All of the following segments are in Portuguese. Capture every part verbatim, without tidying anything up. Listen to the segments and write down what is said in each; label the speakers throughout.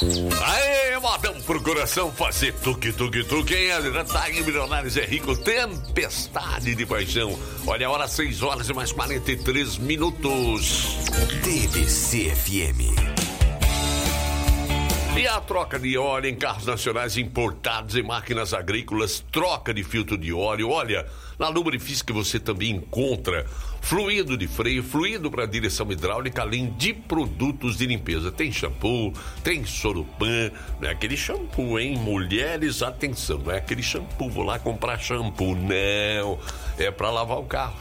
Speaker 1: Aê, modão pro coração fazer tuque, tuque, tuque, hein? Tá aí, Milionários é Rico, tempestade de paixão. Olha a hora, seis horas e mais quarenta e três minutos.
Speaker 2: T B C F M.
Speaker 1: E a troca de óleo em carros nacionais importados e máquinas agrícolas, troca de filtro de óleo. Olha, na Lubrifisk você também encontra fluido de freio, fluido para direção hidráulica, além de produtos de limpeza. Tem shampoo, tem Soropan, não é aquele shampoo, hein? Mulheres, atenção, não é aquele shampoo, vou lá comprar shampoo, não. É para lavar o carro.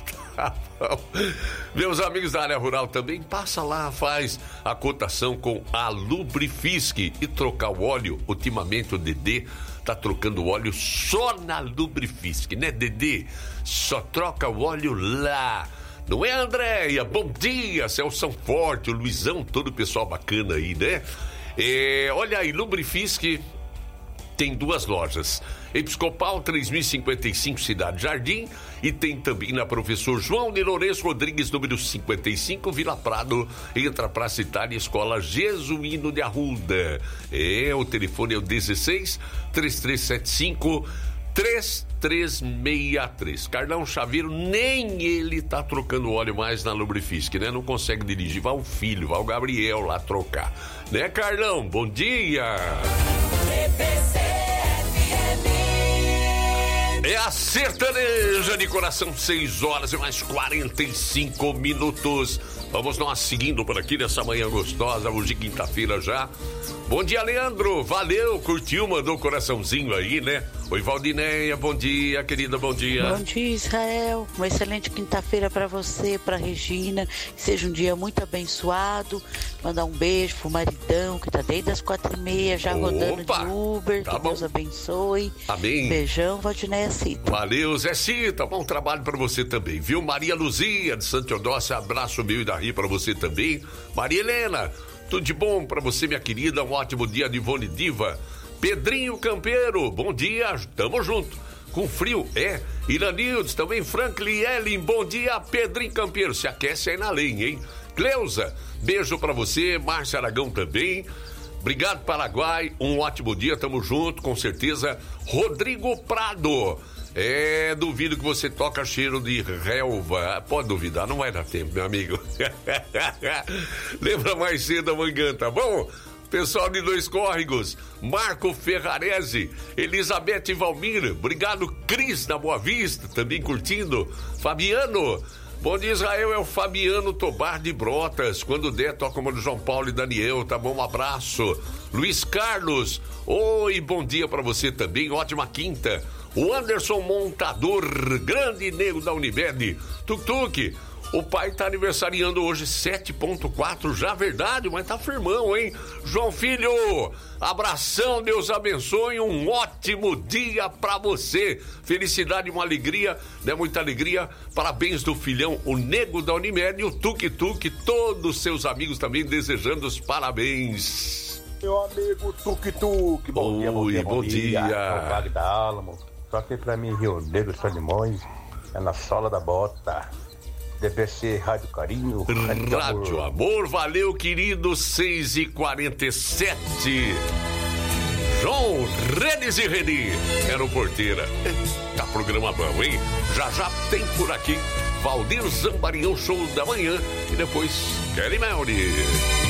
Speaker 1: Meus amigos da área rural também, passa lá, faz a cotação com a Lubrifisk e trocar o óleo. Ultimamente o Dedê tá trocando óleo só na Lubrifisk, né, Dedê? Só troca o óleo lá. Não é, Andréia? Bom dia, Celso Forte, o Luizão, todo o pessoal bacana aí, né? É, olha aí, Lubrifisk tem duas lojas. Episcopal três mil e cinquenta e cinco, Cidade Jardim, e tem também na Professor João de Lourenço Rodrigues, número cinquenta e cinco, Vila Prado, entre a Praça Itália e Escola Jesuíno de Arruda. É, o telefone é o dezesseis, três três sete cinco, três três seis três. Carlão Chaveiro, nem ele tá trocando óleo mais na Lubrifisk, né? Não consegue dirigir, vai o filho, vai o Gabriel lá trocar. Né, Carlão? Bom dia!
Speaker 3: T B C F M.
Speaker 1: É a sertaneja de coração, seis horas e mais quarenta e cinco minutos. Vamos nós seguindo por aqui nessa manhã gostosa, hoje quinta-feira já. Bom dia, Leandro. Valeu, curtiu, mandou um coraçãozinho aí, né? Oi, Valdineia, bom dia, querida, bom dia.
Speaker 4: Bom dia, Israel. Uma excelente quinta-feira para você, para Regina. Que seja um dia muito abençoado. Mandar um beijo pro maridão, que tá desde as quatro e meia, já
Speaker 1: Opa,
Speaker 4: rodando de Uber.
Speaker 1: Tá
Speaker 4: que
Speaker 1: bom.
Speaker 4: Deus abençoe.
Speaker 1: Amém.
Speaker 4: Beijão, Valdineia Cita.
Speaker 1: Valeu, Zé Cita, bom trabalho pra você também, viu? Maria Luzia, de Santo Teodócio, abraço meu e da Ri pra você também. Maria Helena, tudo de bom pra você, minha querida, um ótimo dia de Ivone Diva. Pedrinho Campeiro, bom dia, tamo junto. Com frio, é. Iranildes, também Franklin Ellen, bom dia, Pedrinho Campeiro, se aquece aí na lenha, hein? Cleusa, beijo pra você, Márcia Aragão também. Obrigado, Paraguai, um ótimo dia, tamo junto, com certeza. Rodrigo Prado, é, duvido que você toca cheiro de relva. Pode duvidar, não vai dar tempo, meu amigo. Lembra mais cedo amanhã, tá bom? Pessoal de Dois Córregos, Marco Ferrarese, Elizabeth Valmir, obrigado, Cris da Boa Vista, também curtindo. Fabiano, bom dia, Israel, é o Fabiano Tobar de Brotas. Quando der, toca uma do João Paulo e Daniel, tá bom? Um abraço. Luiz Carlos, oi, bom dia pra você também, ótima quinta. O Anderson Montador, grande nego da Unimed. Tuk-tuk, o pai tá aniversariando hoje, sete ponto quatro, já verdade, mas tá firmão, hein? João Filho, abração, Deus abençoe, um ótimo dia pra você. Felicidade, uma alegria, né? Muita alegria. Parabéns do filhão, o nego da Unimed e o Tuk-tuk, todos seus amigos também desejando os parabéns.
Speaker 5: Meu amigo Tuk-tuk, bom
Speaker 1: Oi,
Speaker 5: dia, bom dia, bom,
Speaker 1: bom
Speaker 5: dia.
Speaker 1: dia.
Speaker 5: É o Vale da Álamo. Só que pra mim, Rio Negro, Solimões, é na sola da bota. D B C Rádio Carinho, Rádio,
Speaker 1: Rádio Amor. Amor, valeu, querido, seis e quarenta e sete. João Redes e Reni, era o Porteira. Tá programa bom, hein? Já já tem por aqui Valdir Zambarião, show da manhã, e depois Kelly Melody.